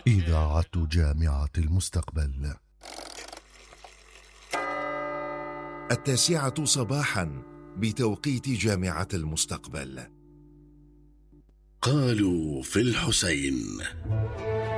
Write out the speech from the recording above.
إذاعة جامعة المستقبل. 9:00 صباحا بتوقيت جامعة المستقبل. قالوا في الحسين.